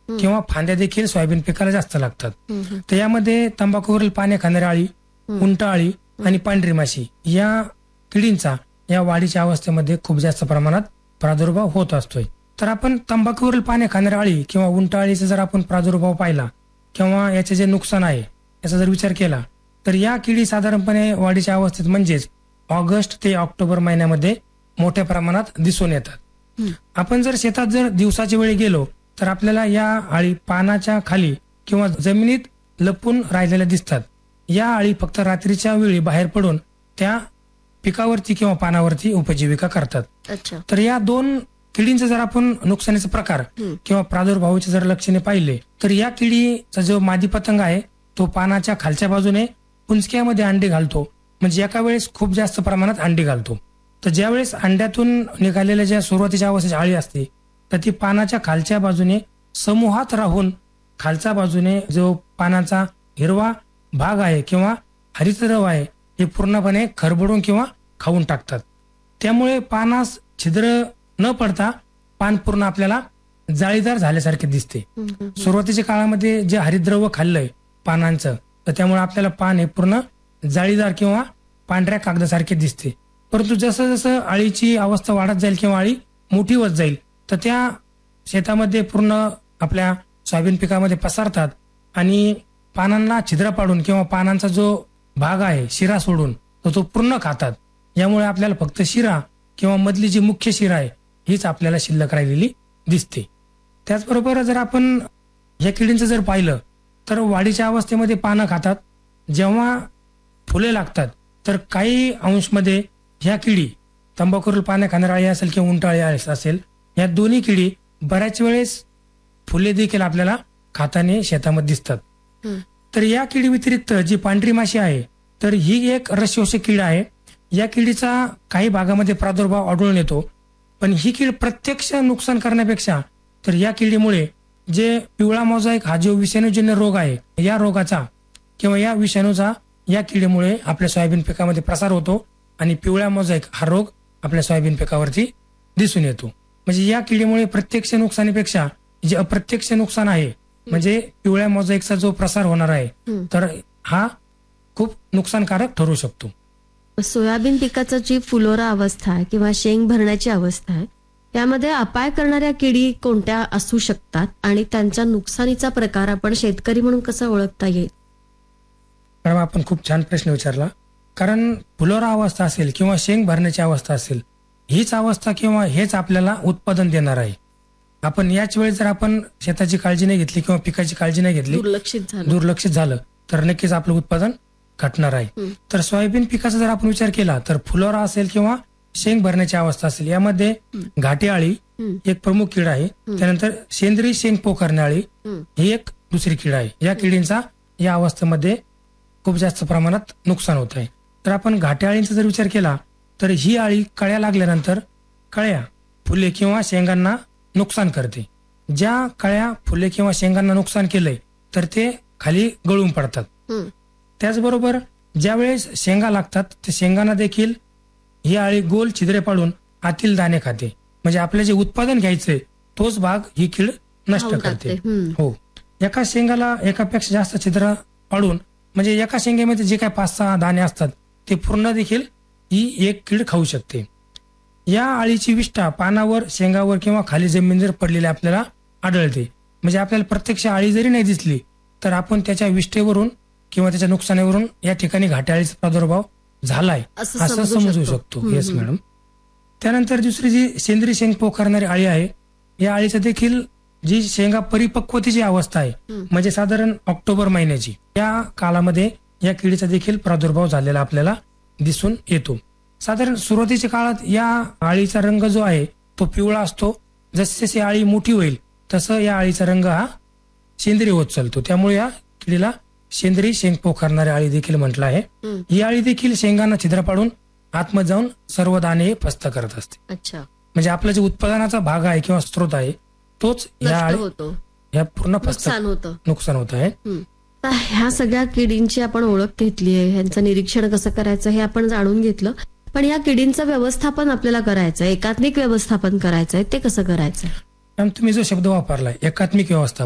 किंवा फांद्या देखील सोयाबीन पिकाला जास्त लागतात. तर यामध्ये तंबाखूवरील पाने खाणारी अळी, उंटअळी आणि पांढरी माशी या किडींचा या वाढीच्या अवस्थेमध्ये खूप जास्त प्रमाणात प्रादुर्भाव होत असतोय. तर आपण तंबाखूवरील पाने खाणारी अळी किंवा उंटअळीचा जर आपण प्रादुर्भाव पाहिला किंवा याचे जे नुकसान आहे याचा जर विचार केला तर या किडी साधारणपणे वाढीच्या अवस्थेत म्हणजेच ऑगस्ट ते ऑक्टोबर महिन्यामध्ये मोठ्या प्रमाणात दिसून येतात. आपण जर शेतात जर दिवसाच्या वेळी गेलो तर आपल्याला या अळी पानाच्या खाली किंवा जमिनीत लपून राहिलेल्या दिसतात. या अळी फक्त रात्रीच्या वेळी बाहेर पडून त्या पिकावरती किंवा पानावरती उपजीविका करतात. तर या दोन किडींचा जर आपण नुकसानीचा प्रकार किंवा प्रादुर्भावाचे जर लक्षणे पाहिले तर या किडीचा जो मादी पतंग आहे तो पानाच्या खालच्या बाजूने पुंजक्यामध्ये अंडे घालतो, म्हणजे एका वेळेस खूप जास्त प्रमाणात अंडी घालतो. तर ज्यावेळेस अंड्यातून निघालेल्या ज्या सुरुवातीच्या अवस्थेची अळी असते तर ती पानाच्या खालच्या बाजूने समूहात राहून खालच्या बाजूने जो पानाचा हिरवा भाग आहे किंवा हरितद्रव आहे हे पूर्णपणे खरबडून किंवा खाऊन टाकतात. त्यामुळे पानास छिद्र न पडता पान पूर्ण आपल्याला जाळीदार झाल्यासारखे दिसते. सुरुवातीच्या काळामध्ये जे हरितद्रव्य खाल्लंय पानांचं तर त्यामुळे आपल्याला पान हे पूर्ण जाळीदार किंवा पांढऱ्या कागदासारखे दिसते. परंतु जसं जसं अळीची अवस्था वाढत जाईल किंवा अळी मोठी होत जाईल तर त्या शेतामध्ये पूर्ण आपल्या सोयाबीन पिकामध्ये पसरतात आणि पानांना छिद्र पाडून किंवा पानांचा जो भाग आहे शिरा सोडून तो पूर्ण खातात. यामुळे आपल्याला फक्त शिरा किंवा मधली जी मुख्य शिरा आहे हीच आपल्याला शिल्लक राहिलेली दिसते. त्याचबरोबर जर आपण या किडींचं जर पाहिलं तर वाढीच्या अवस्थेमध्ये पानं खातात. जेव्हा फुले लागतात तर काही अंशमध्ये ह्या किडी तंबाखूवरील पाने खाणारी अळी असेल किंवा उंटअळी असेल या दोन्ही किडी बऱ्याच वेळेस फुले देखील आपल्याला खाताना शेतामध्ये दिसतात. तर या किडी व्यतिरिक्त जी पांढरी माशी आहे तर ही एक रसशोषक कीड आहे. या किडीचा काही भागामध्ये प्रादुर्भाव आढळून येतो, पण ही कीड प्रत्यक्ष नुकसान करण्यापेक्षा तर या किडीमुळे जे पिवळा मोझॅक हा जो विषाणूजन्य रोग आहे या रोगाचा किंवा या विषाणूचा या किडीमुळे आपल्या सोयाबीन पिकामध्ये प्रसार होतो आणि पिवळ्या मोझॅक हा रोग आपल्या सोयाबीन पिकावरती दिसून येतो. म्हणजे या किडीमुळे प्रत्यक्ष नुकसानीपेक्षा जे अप्रत्यक्ष नुकसान आहे म्हणजे पिवळ्या मोझॅकचा जो प्रसार होणार आहे तर हा खूप नुकसानकारक ठरू शकतो. सोयाबीन पिकाची जी फुलोरा अवस्था आहे किंवा शेंग भरण्याची अवस्था आहे यामध्ये अपाय करणाऱ्या किडी कोणत्या असू शकतात आणि त्यांच्या नुकसानीचा प्रकार आपण शेतकरी म्हणून कसा ओळखता येईल? मॅडम आपण खूप छान प्रश्न विचारला. कारण फुलोरा अवस्था असेल किंवा शेंग भरण्याची अवस्था असेल हीच अवस्था किंवा हेच आपल्याला उत्पादन देणार आहे. आपण याच वेळी जर आपण शेताची काळजी नाही घेतली किंवा पिकाची काळजी नाही घेतली दुर्लक्षित झालं तर नक्कीच आपलं उत्पादन घटणार आहे. तर सोयाबीन पिकाचा जर आपण विचार केला तर फुलोरा असेल किंवा शेंग भरण्याची अवस्था असेल यामध्ये घाटे अळी एक प्रमुख कीड आहे. त्यानंतर सेंद्रिय शेंग पोखरणे अळी ही एक दुसरी कीड आहे. या किडींचा या अवस्थेमध्ये खूप जास्त प्रमाणात नुकसान होत आहे. तर आपण घाटे अळींचा जर विचार केला तर ही अळी कळ्या लागल्यानंतर कळ्या फुले किंवा शेंगांना नुकसान करते. ज्या कळ्या फुले किंवा शेंगांना नुकसान केलंय तर ते खाली गळून पडतात. त्याचबरोबर ज्या वेळेस शेंगा लागतात त्या शेंगांना देखील ही अळी गोल छिद्रे पाडून आतील दाणे खाते. म्हणजे आपलं जे उत्पादन घ्यायचंय तोच भाग ही कीड नष्ट करते. हो, एका शेंगाला एकापेक्षा जास्त छिद्र पाडून म्हणजे एका शेंगेमध्ये जे काय 5-6 दाणे असतात ते पूर्ण देखील ही एक कीड खाऊ शकते. या अळीची विष्ठा पानावर शेंगावर किंवा खाली जमिनीवर पडलेली आपल्याला आढळते. म्हणजे आपल्याला प्रत्यक्ष अळी जरी नाही दिसली तर आपण त्याच्या विष्ठेवरून किंवा त्याच्या नुकसानीवरून या ठिकाणी घाटे अळीचा प्रादुर्भाव झालाय असं समजू शकतो. Yes madam. त्यानंतर दुसरी जी सेंद्रिय शेंग पोखरणारी अळी आहे या अळीचं देखील जी शेंगा परिपक्वतेची अवस्था आहे म्हणजे साधारण ऑक्टोबर महिन्याची या काळामध्ये या किडीचा देखील प्रादुर्भाव झालेला आपल्याला दिसून येतो. साधारण सुरुवातीच्या काळात या अळीचा रंग जो आहे तो पिवळा असतो. जसे जसे अळी मोठी होईल तसं या अळीचा रंग हा सेंद्रिय होत चालतो. त्यामुळे या किडीला सेंद्रिय शेंग पोखरणारी अळी देखील म्हटलं आहे. ही अळी देखील शेंगांना छिद्र पाडून आतमध्ये जाऊन सर्व दाणे फस्त करत असते. म्हणजे आपला जे उत्पादनाचा भाग आहे किंवा स्रोत आहे तोच या पूर्ण नुकसान होत आहे. ह्या सगळ्या किडींची आपण ओळख घेतली आहे, ह्यांचं निरीक्षण कसं करायचं हे आपण जाणून घेतलं. पण या किडींचं व्यवस्थापन आपल्याला करायचं आहे, एकात्मिक व्यवस्थापन करायचं आहे, ते कसं करायचं? तुम्ही जो शब्द वापरलाय एकात्मिक व्यवस्थापन